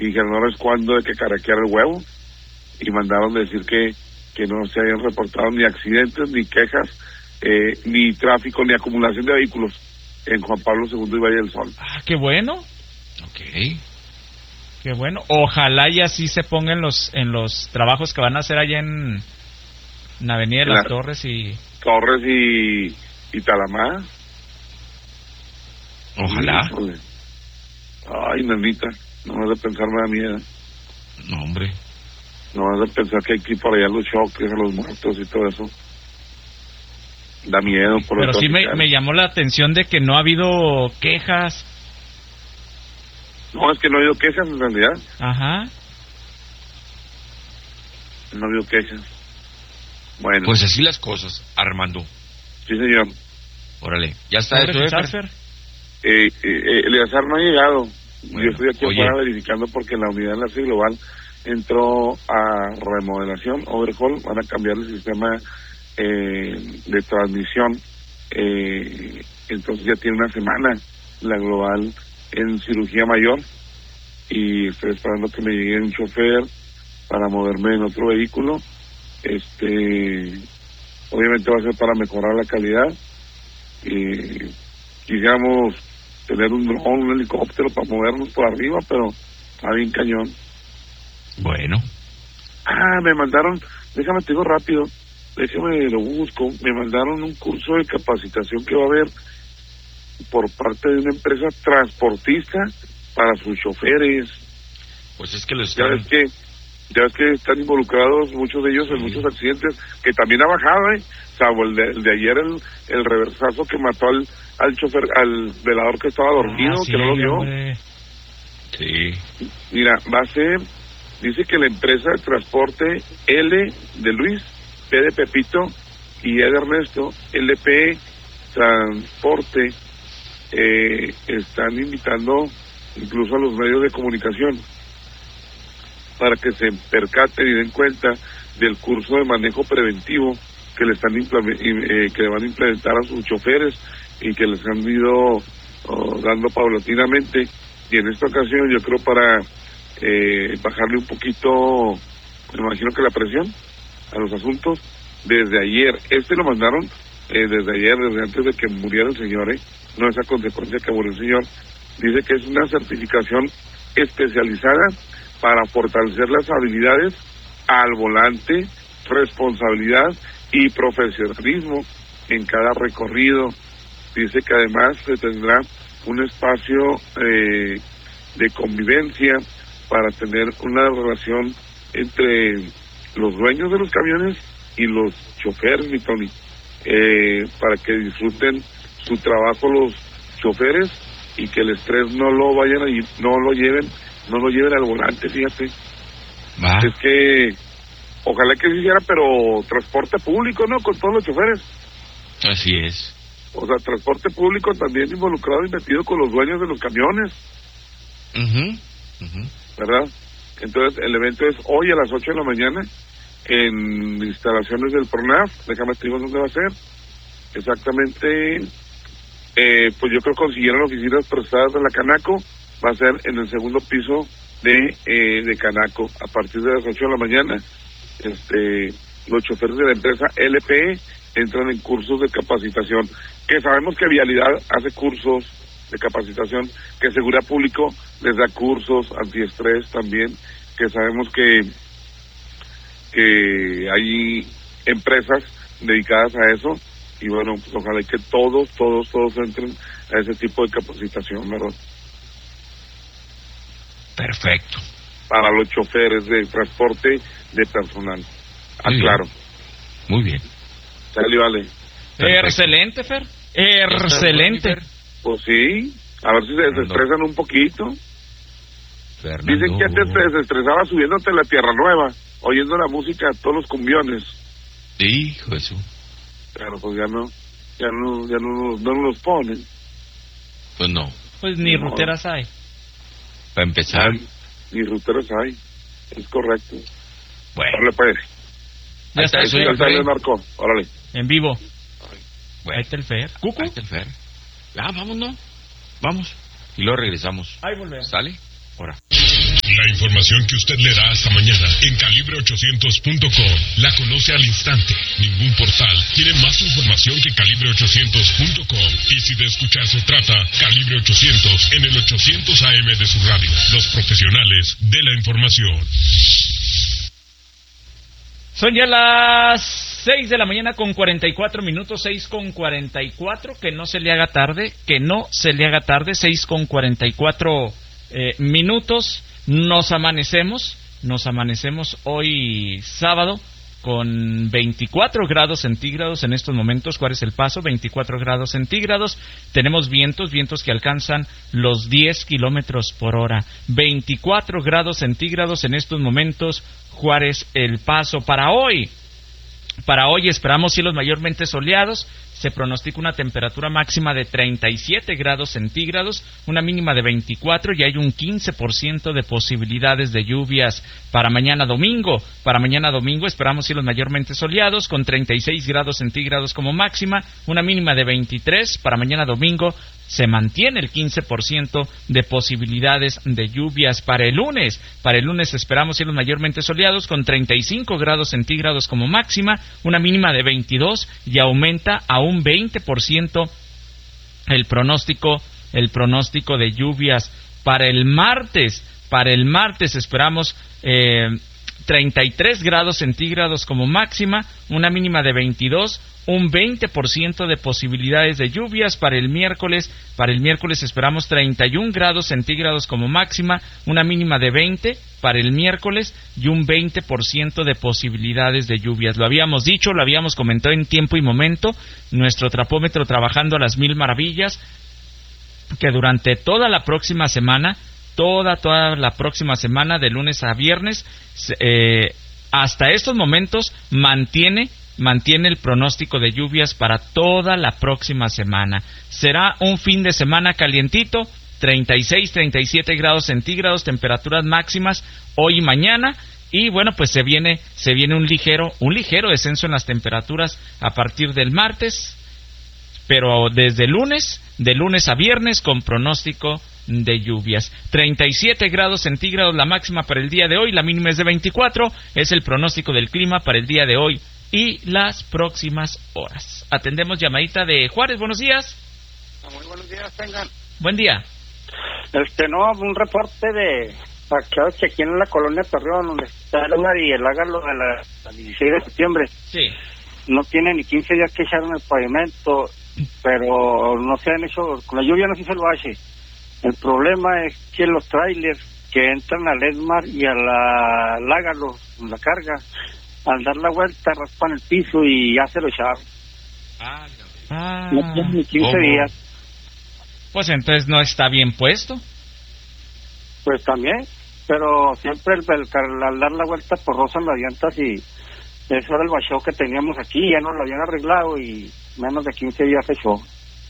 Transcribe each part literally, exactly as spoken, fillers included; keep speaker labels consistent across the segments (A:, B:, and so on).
A: y dijeron, ahora es cuando hay que caraquear el huevo, y mandaron decir que, que no se habían reportado ni accidentes, ni quejas, eh, ni tráfico, ni acumulación de vehículos en Juan Pablo segundo y Valle del Sol.
B: Ah, qué bueno.
C: Ok.
B: Qué bueno. Ojalá y así se ponga en los, en los trabajos que van a hacer allá en, en Avenida de las La, Torres y...
A: Torres y, y Talamá.
C: Ojalá.
A: Híjole. Ay, nanita, no vas a pensar, me da miedo.
C: No, hombre.
A: No vas a pensar que hay que ir por allá los choques, a los muertos y todo eso. Da miedo. Por
B: Pero sí me, me llamó la atención de que no ha habido quejas.
A: No, es que no ha habido quejas en realidad.
B: Ajá.
A: No ha habido quejas. Bueno.
C: Pues así las cosas, Armando.
A: Sí, señor.
C: Órale, ¿ya está esto,
A: Eleazar? Eh, eh, Eleazar no ha llegado. Bueno, yo estoy aquí
C: oye.
A: afuera verificando porque la unidad enlace global entró a remodelación, overhaul, van a cambiar el sistema eh, de transmisión. Eh, entonces ya tiene una semana la global en cirugía mayor y estoy esperando que me llegue un chofer para moverme en otro vehículo. Este, obviamente va a ser para mejorar la calidad. Y quisiéramos tener un dron, un helicóptero para movernos por arriba, pero está bien cañón.
C: Bueno.
A: Ah, me mandaron, déjame te digo rápido, déjame lo busco, me mandaron un curso de capacitación que va a haber por parte de una empresa transportista para sus choferes.
C: Pues es que lo están...
A: Ya ves que, ya ves que están involucrados muchos de ellos sí. en muchos accidentes, que también ha bajado, ¿eh? Salvo el de, el de ayer, el, el reversazo que mató al, al chofer, al velador que estaba dormido, ah, sí, que no lo vio.
B: Hombre.
C: Sí.
A: Mira, va a ser, dice que la empresa de transporte L de Luis, P de Pepito y E de Ernesto, L P Transporte, eh, están invitando incluso a los medios de comunicación para que se percaten y den cuenta del curso de manejo preventivo que le están eh, que le van a implementar a sus choferes y que les han ido oh, dando paulatinamente, y en esta ocasión yo creo para eh, bajarle un poquito, me imagino que la presión a los asuntos. Desde ayer, este lo mandaron eh, desde ayer, desde antes de que muriera el señor, eh, no esa consecuencia que murió el señor. Dice que es una certificación especializada para fortalecer las habilidades al volante, responsabilidad y profesionalismo en cada recorrido. Dice que además se tendrá un espacio eh, de convivencia para tener una relación entre los dueños de los camiones y los choferes, mi Tony, eh, para que disfruten su trabajo los choferes y que el estrés no lo vayan a ir, no lo lleven, no lo lleven al volante, fíjate.
C: ¿Va?
A: Es que ojalá que se hiciera, pero transporte público, ¿no? Con todos los choferes.
C: Así es.
A: O sea, transporte público también involucrado y metido con los dueños de los camiones.
C: Uh-huh. Uh-huh.
A: ¿Verdad? Entonces, el evento es hoy a las ocho de la mañana en instalaciones del PRONAF. Déjame te digo dónde va a ser. Exactamente, eh, pues yo creo que consiguieron oficinas prestadas de la Canaco. Va a ser en el segundo piso de eh, de Canaco a partir de las ocho de la mañana. Este, los choferes de la empresa L P E entran en cursos de capacitación, que sabemos que Vialidad hace cursos de capacitación, que Seguridad Público les da cursos antiestrés también, que sabemos que que hay empresas dedicadas a eso, y bueno, pues ojalá que todos, todos, todos entren a ese tipo de capacitación, ¿verdad?
C: Perfecto.
A: Para los choferes de transporte de personal. Aclaro.
C: Muy bien.
A: Sale, vale.
B: Perfecto. Excelente, Fer. Excelente.
A: Pues sí, a ver si se desestresan un poquito.
C: Fernando.
A: Dicen que antes te desestresaba subiéndote a la Tierra Nueva, oyendo la música de todos los cumbiones.
C: Hijo eso.
A: Claro, pues ya no, ya no, ya no, no nos los ponen.
C: Pues no.
B: Pues ni
A: no.
B: ruteras hay.
C: Para empezar.
A: Ni, ni ruteras hay, es correcto.
C: Bueno.
A: Órale, pues.
B: Ya está,
A: eso ya sale, Marco. Órale.
B: En vivo.
C: Bueno.
B: Ahí está el Fer. ¿Cucu?
C: Ahí está el Fer. Ya, vámonos. Vamos. Y luego regresamos.
B: Ahí volvemos.
C: ¿Sale? Ahora.
D: La información que usted le da hasta mañana en calibre ochocientos punto com. La conoce al instante. Ningún portal tiene más información que calibre ochocientos punto com. Y si de escuchar se trata, Calibre ochocientos en el ochocientos A M de su radio. Los profesionales de la información.
B: Son ya las seis de la mañana con cuarenta y cuatro minutos, seis con cuarenta y cuatro, que no se le haga tarde, que no se le haga tarde, seis con cuarenta y cuatro eh, minutos, nos amanecemos, nos amanecemos hoy sábado con veinticuatro grados centígrados en estos momentos. ¿Cuál es el Paso? veinticuatro grados centígrados, tenemos vientos, vientos que alcanzan los diez kilómetros por hora, veinticuatro grados centígrados en estos momentos, Juárez, El Paso. Para hoy, para hoy esperamos cielos mayormente soleados, se pronostica una temperatura máxima de treinta y siete grados centígrados, una mínima de veinticuatro y hay un quince por ciento de posibilidades de lluvias para mañana domingo. Para mañana domingo esperamos cielos mayormente soleados con treinta y seis grados centígrados como máxima, una mínima de veintitrés. Para mañana domingo se mantiene el quince por ciento de posibilidades de lluvias. Para el lunes, para el lunes esperamos cielos mayormente soleados con treinta y cinco grados centígrados como máxima, una mínima de veintidós y aumenta a un veinte por ciento el pronóstico, el pronóstico de lluvias. Para el martes, para el martes esperamos eh, treinta y tres grados centígrados como máxima, una mínima de veintidós, un veinte por ciento de posibilidades de lluvias. Para el miércoles, para el miércoles esperamos treinta y un grados centígrados como máxima, una mínima de veinte para el miércoles y un veinte por ciento de posibilidades de lluvias. Lo habíamos dicho, lo habíamos comentado en tiempo y momento, nuestro trapómetro trabajando a las mil maravillas, que durante toda la próxima semana, toda, toda la próxima semana, de lunes a viernes, eh, hasta estos momentos mantiene mantiene el pronóstico de lluvias para toda la próxima semana. Será un fin de semana calientito, treinta y seis, treinta y siete grados centígrados, temperaturas máximas hoy y mañana, y bueno, pues se viene se viene un ligero un ligero descenso en las temperaturas a partir del martes, pero desde lunes, de lunes a viernes con pronóstico de lluvias. treinta y siete grados centígrados la máxima para el día de hoy, la mínima es de veinticuatro, es el pronóstico del clima para el día de hoy y las próximas horas. Atendemos llamadita de Juárez. Buenos días.
E: Muy buenos días, tengan.
B: Buen día.
E: Este, no, un reporte de aquí, aquí en la colonia Torreón, donde está el mar y el hágalo de la, la dieciséis de septiembre.
B: Sí.
E: No tiene ni quince días que echaron el pavimento, pero no se han hecho, con la lluvia no se hizo el bache. El problema es que los trailers que entran al Edmar y a la Lágalo, la carga, al dar la vuelta raspan el piso y ya se lo echaron.
B: Ah, ah,
E: no tiene ni quince
C: ¿cómo?
E: días.
B: Pues entonces no está bien puesto.
E: Pues también, pero siempre el, el, al dar la vuelta por rozan las llantas y eso era el bacheo que teníamos aquí, ya nos lo habían arreglado y menos de quince días se echó.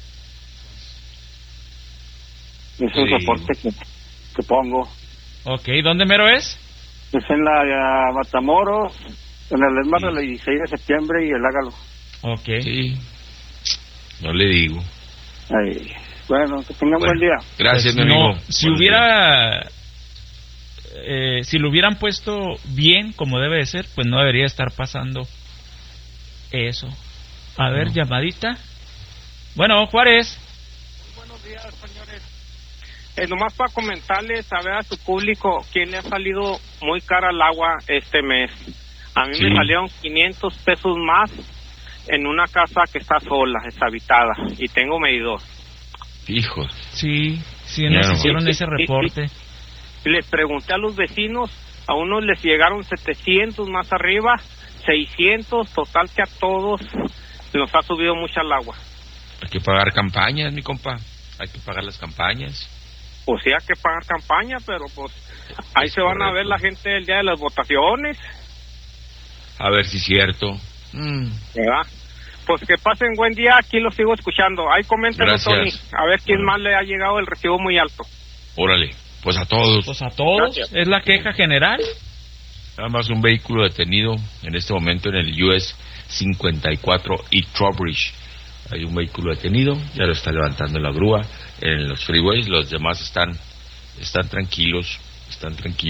E: Ese es el
C: Sí.
E: reporte que, que pongo.
B: Ok, ¿dónde mero es?
E: Es en la uh, Matamoros, en el Esmar de la dieciséis de septiembre y el Hágalo.
B: Ok.
C: Sí. No le digo.
E: Ay, bueno, que tengan
C: Bueno,
E: buen día.
C: Gracias,
B: Pues
C: mi amigo.
B: no, si
C: Buenos
B: hubiera... Eh, si lo hubieran puesto bien, como debe de ser, pues no debería estar pasando eso. A ver,
C: No.
B: llamadita. Bueno, Juárez.
F: Buenos días, señores. Eh, nomás para comentarles, a ver a su público, quién le ha salido muy cara el agua este mes. A mí
C: Sí.
F: me salieron quinientos pesos más en una casa que está sola, deshabitada, y tengo medidor.
C: Hijo.
B: Sí, sí,
C: Ya
B: nos
C: no.
B: hicieron
F: Sí,
B: ese
F: sí,
B: reporte.
F: Y les pregunté a los vecinos, a unos les llegaron setecientos más arriba, seiscientos, total que a todos nos ha subido mucho el agua.
C: Hay que pagar campañas, mi compa. Hay que pagar las campañas.
F: Pues sí hay que pagar campaña, pero pues ahí
C: Es
F: se van a
C: correcto.
F: ver la gente el día de las votaciones.
C: A ver si es cierto. Mm.
F: ¿Verdad? Pues que pasen buen día, aquí los sigo escuchando. Ahí coméntenlo,
C: Gracias.
F: Tony, a ver quién
C: Bueno.
F: más le ha llegado el recibo muy alto.
C: Órale. Pues a todos.
B: Pues a todos,
F: Gracias.
B: es la queja general.
C: Nada más un vehículo detenido en este momento en el U S cincuenta y cuatro y Trowbridge. Hay un vehículo detenido, ya lo está levantando la grúa en los freeways. Los demás están, están tranquilos, están tranquilos.